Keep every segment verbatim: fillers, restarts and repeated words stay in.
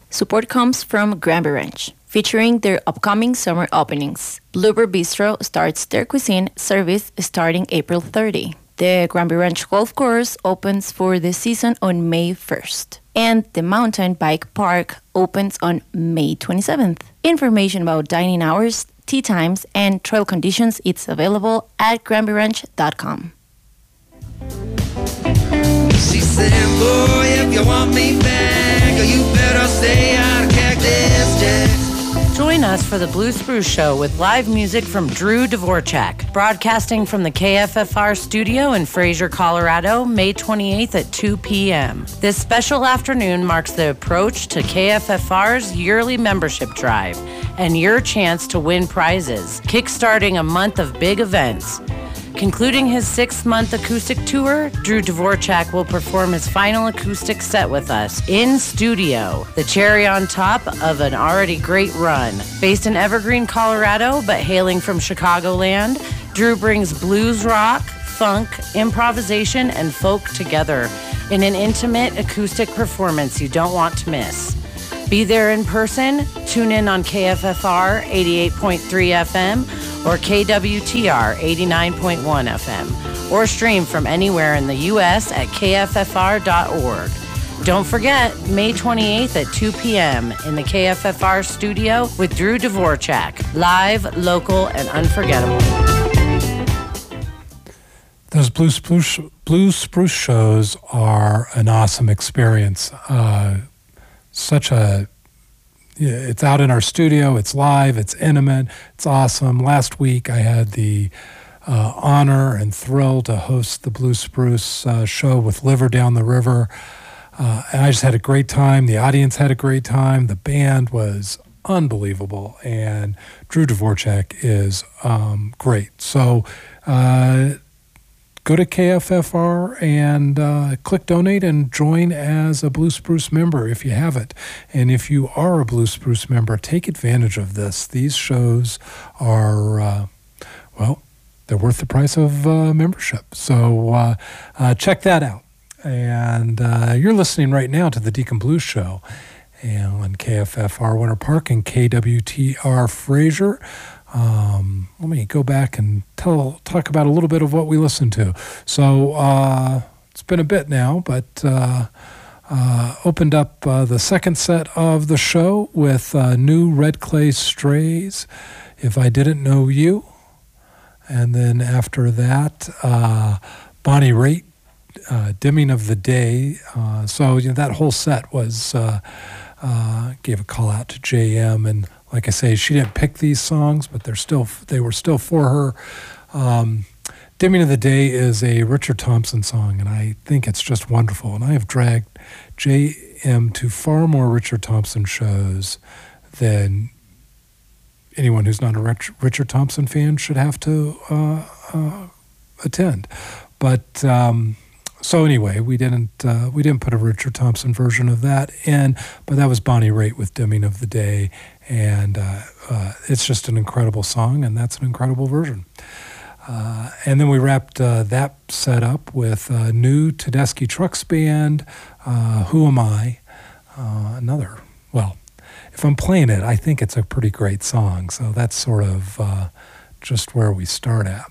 Support comes from Granby Ranch, featuring their upcoming summer openings. Bluebird Bistro starts their cuisine service starting April thirtieth. The Granby Ranch Golf Course opens for the season on May first, and the Mountain Bike Park opens on May twenty-seventh. Information about dining hours, tea times, and trail conditions is available at granby ranch dot com. She said, boy, if you want me back, you better stay out of Cactus Jack. Join us for the Blue Spruce Show with live music from Drew Dvorak, broadcasting from the K F F R studio in Fraser, Colorado, May twenty-eighth at two p.m. This special afternoon marks the approach to K F F R's yearly membership drive and your chance to win prizes, kickstarting a month of big events. Concluding his six-month acoustic tour, Drew Dvorak will perform his final acoustic set with us in studio, the cherry on top of an already great run. Based in Evergreen, Colorado, but hailing from Chicagoland, Drew brings blues rock, funk, improvisation, and folk together in an intimate acoustic performance you don't want to miss. Be there in person, tune in on K F F R eighty-eight point three F M or K W T R eighty-nine point one F M, or stream from anywhere in the U S at K F F R dot org. Don't forget, May twenty-eighth at two p.m. in the K F F R studio with Drew Dvorak, live, local, and unforgettable. Those Blue Spruce, Blue Spruce shows are an awesome experience. Uh, such a, it's out in our studio, it's live, it's intimate, it's awesome. Last week I had the uh, honor and thrill to host the Blue Spruce uh, show with Liver Down the River. Uh, and I just had a great time. The audience had a great time. The band was unbelievable. And Drew Dvorak is um, great. So uh, go to K F F R and uh, click donate and join as a Blue Spruce member if you haven't. And if you are a Blue Spruce member, take advantage of this. These shows are, uh, well, they're worth the price of uh, membership. So uh, uh, check that out. And uh, you're listening right now to the Deacon Blues Show and on K F F R Winter Park and K W T R Fraser. Um, let me go back and tell talk about a little bit of what we listened to. So uh, it's been a bit now, but uh, uh, opened up uh, the second set of the show with uh, new Red Clay Strays, If I Didn't Know You. And then after that, uh, Bonnie Raitt, uh, Dimming of the Day. Uh, so you know, that whole set was, uh, uh, gave a call out to J M, and like I say, she didn't pick these songs, but they're still they were still for her. Um, Dimming of the Day is a Richard Thompson song, and I think it's just wonderful. And I have dragged J M to far more Richard Thompson shows than anyone who's not a Rich, Richard Thompson fan should have to uh, uh, attend. But um, so anyway, we didn't uh, we didn't put a Richard Thompson version of that in, but that was Bonnie Raitt with Dimming of the Day. And uh, uh, it's just an incredible song, and that's an incredible version. Uh, and then we wrapped uh, that set up with uh, new Tedeschi Trucks Band, uh, Who Am I? Uh, another, well, if I'm playing it, I think it's a pretty great song. So that's sort of uh, just where we start at.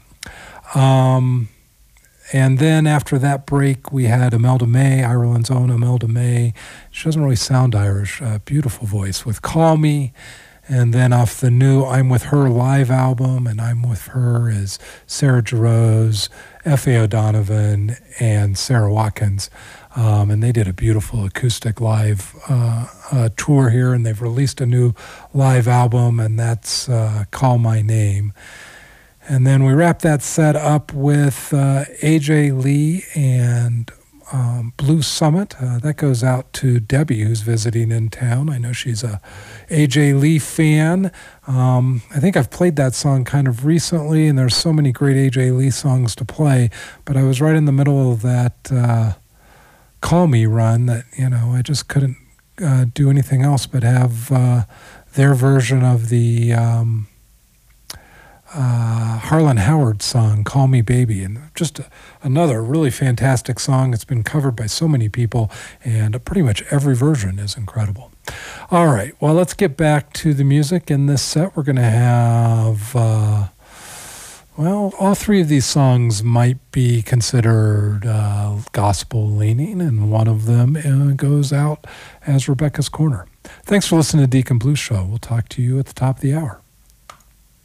Um, and then after that break, we had Imelda May, Ireland's own Imelda May. She doesn't really sound Irish. Uh, beautiful voice with Call Me. And then off the new I'm With Her live album, and I'm With Her is Sarah Jarosz, F A O'Donovan, and Sarah Watkins. Um, and they did a beautiful acoustic live uh, uh, tour here, and they've released a new live album, and that's uh, Call My Name. And then we wrap that set up with uh, A J Lee and um, Blue Summit. Uh, that goes out to Debbie, who's visiting in town. I know she's a A J Lee fan. Um, I think I've played that song kind of recently, and there's so many great A J Lee songs to play. But I was right in the middle of that uh, Call Me run that, you know, I just couldn't uh, do anything else but have uh, their version of the Um, Uh, Harlan Howard song, Call Me Baby, and just a, another really fantastic song. It's been covered by so many people, and pretty much every version is incredible. All right. Well, let's get back to the music. In this set, we're going to have, uh, well, all three of these songs might be considered uh, gospel-leaning, and one of them uh, goes out as Rebecca's Corner. Thanks for listening to Deacon Blues Show. We'll talk to you at the top of the hour.